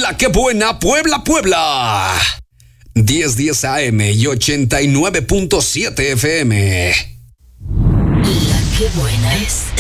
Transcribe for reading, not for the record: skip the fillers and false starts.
La que buena Puebla, Puebla. 1010 AM y 89.7 FM. La que buena es